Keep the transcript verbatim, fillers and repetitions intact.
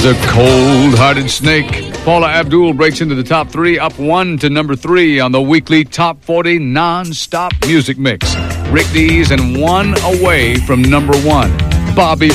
a cold-hearted snake. Paula Abdul breaks into the top three, up one to number three on the weekly Top forty non-stop music mix. Rick Dees and one away from number one. Bobby